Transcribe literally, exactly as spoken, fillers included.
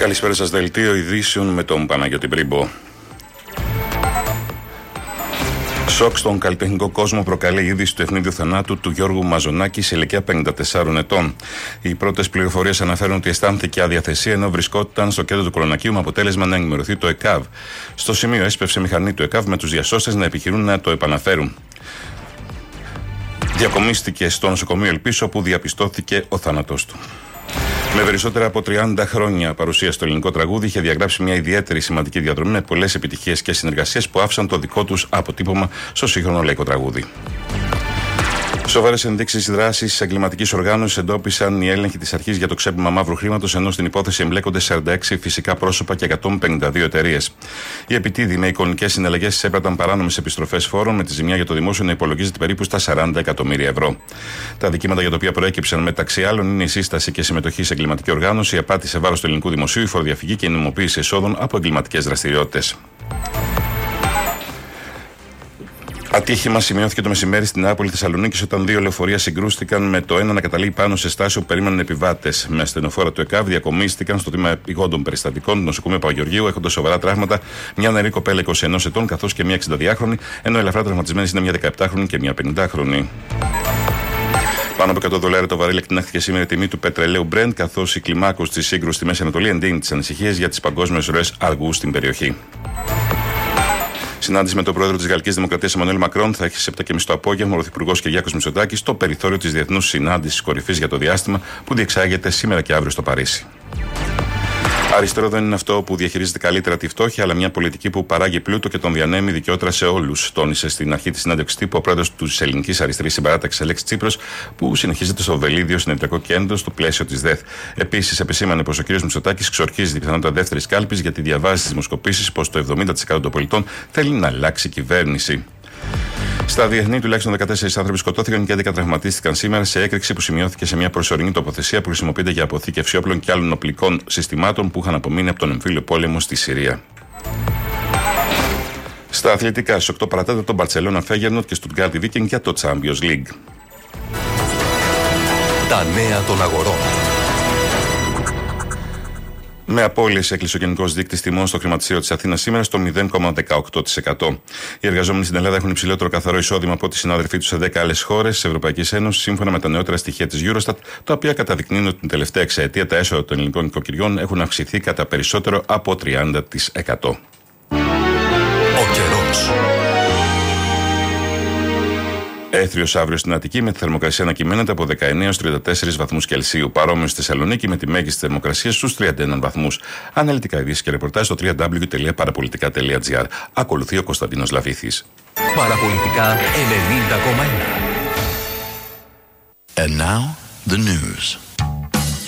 Καλησπέρα σας, δελτίο ειδήσεων με τον Παναγιώτη Μπρίμπο. Σοκ στον καλλιτεχνικό κόσμο προκαλεί η είδηση του ευνίδιου θανάτου του Γιώργου Μαζονάκη σε ηλικία πενήντα τεσσάρων ετών. Οι πρώτες πληροφορίες αναφέρουν ότι αισθάνθηκε αδιαθεσία ενώ βρισκόταν στο κέντρο του Κολονακείου με αποτέλεσμα να ενημερωθεί το ΕΚΑΒ. Στο σημείο έσπευσε μηχανή του ΕΚΑΒ με τους διασώστες να επιχειρούν να το επαναφέρουν. Διακομίστηκε στο νοσοκομείο Ελπίσου, όπου διαπιστώθηκε ο θάνατός του. Με περισσότερα από τριάντα χρόνια παρουσία στο ελληνικό τραγούδι, είχε διαγράψει μια ιδιαίτερη σημαντική διαδρομή με πολλές επιτυχίες και συνεργασίες που άφησαν το δικό τους αποτύπωμα στο σύγχρονο λαϊκό τραγούδι. Σοβαρές ενδείξεις δράσης εγκληματικής οργάνωσης εντόπισαν οι έλεγχοι της αρχής για το ξέπλυμα μαύρου χρήματος, ενώ στην υπόθεση εμπλέκονται σαράντα έξι φυσικά πρόσωπα και εκατόν πενήντα δύο εταιρείες. Οι επιτίδοι με εικονικές συναλλαγές εισέπραταν παράνομες επιστροφές φόρων, με τη ζημιά για το δημόσιο να υπολογίζεται περίπου στα σαράντα εκατομμύρια ευρώ. Τα δικήματα για τα οποία προέκυψαν μεταξύ άλλων είναι η σύσταση και συμμετοχή σε εγκληματική οργάνωση, η απάτη σε βάρος του ελληνικού δημοσίου, η φοροδιαφυγή και η νομιμοποίηση εσόδων από εγκληματικές δραστηριότητες. Ατύχημα σημειώθηκε το μεσημέρι στην Νεάπολη Θεσσαλονίκης όταν δύο λεωφορεία συγκρούστηκαν, με το ένα να καταλήγει πάνω σε στάσιο που περίμεναν επιβάτες. Με ασθενοφόρα του ΕΚΑΒ διακομίστηκαν στο τμήμα επιγόντων περιστατικών του νοσοκομείου Παπαγεωργίου, έχοντας σοβαρά τραύματα μια νεαρή κοπέλα είκοσι ενός ετών καθώς και μια εξηνταδυάχρονη, ενώ ελαφρά τραυματισμένες είναι μια δεκαεπτάχρονη και μια πενηντάχρονη. Πάνω από εκατό δολάρια το βαρέλι εκτινάχθηκε σήμερα η τιμή του πετρελαίου Brent, καθώς η κλιμάκωση της σύγκρουσης στη Μέση Ανατολή εντείνει τις ανησυχίες για τις παγκόσμιες ροές αργού στην περιοχή. Συνάντηση με τον πρόεδρο της Γαλλικής Δημοκρατίας Εμμανουέλ Μακρόν θα έχει στις επτά και μισή το απόγευμα ο Πρωθυπουργός Κυριάκος Μητσοτάκης στο περιθώριο της Διεθνούς Συνάντησης Κορυφής για το Διάστημα που διεξάγεται σήμερα και αύριο στο Παρίσι. Αριστερό δεν είναι αυτό που διαχειρίζεται καλύτερα τη φτώχεια, αλλά μια πολιτική που παράγει πλούτο και τον διανέμει δικαιότερα σε όλους, τόνισε στην αρχή της συνέντευξης τύπου ο πρόεδρος της Ελληνικής Αριστερής Συμπαράταξης Αλέξης Τσίπρας, που συνεχίζεται στο Βελίδιο Συνεδριακό Κέντρο στο πλαίσιο της ΔΕΘ. Επίσης, επεσήμανε πως ο κ. Μητσοτάκης ξορκίζει την πιθανότητα δεύτερης κάλπης, γιατί διαβάζει στις δημοσκοπήσεις πως το εβδομήντα τοις εκατό των πολιτών θέλει να αλλάξει κυβέρνηση. Στα διεθνή, τουλάχιστον δεκατέσσερις άνθρωποι σκοτώθηκαν και έντεκα τραυματίστηκαν σήμερα σε έκρηξη που σημειώθηκε σε μια προσωρινή τοποθεσία που χρησιμοποιείται για αποθήκευση όπλων και άλλων οπλικών συστημάτων που είχαν απομείνει από τον εμφύλιο πόλεμο στη Συρία. Στα αθλητικά, στις οκτώ παρατέταρτο, Μπαρτσελόνα Φέγερνοτ και Στουτγκάρτι Βίκινγκ για το Champions League. Τα νέα των αγορών. Με απώλειες έκλεισε ο γενικός δείκτης τιμών στο χρηματιστήριο της Αθήνας σήμερα στο μηδέν κόμμα δεκαοκτώ τοις εκατό. Οι εργαζόμενοι στην Ελλάδα έχουν υψηλότερο καθαρό εισόδημα από ό,τι συνάδελφοί τους σε δέκα άλλες χώρες της Ευρωπαϊκής Ένωσης, σύμφωνα με τα νεότερα στοιχεία της Eurostat, τα οποία καταδεικνύουν ότι την τελευταία εξαετία τα έσοδα των ελληνικών νοικοκυριών έχουν αυξηθεί κατά περισσότερο από τριάντα τοις εκατό. Ο καιρός. Έθριος αύριο στην Αττική, με τη θερμοκρασία να κυμαίνεται από δεκαεννέα έως τριάντα τέσσερις βαθμούς Κελσίου. Παρόμοιο στη Θεσσαλονίκη, με τη μέγιστη θερμοκρασία στους τριάντα ένα βαθμούς. Αναλυτικά ειδήσεις και ρεπορτάζ στο double-u double-u double-u τελεία παραπολιτικά τελεία τζι άρ. Ακολουθεί ο Κωνσταντίνος Λαβήθης. Παραπολιτικά ενενήντα κόμμα ένα. And now, the news.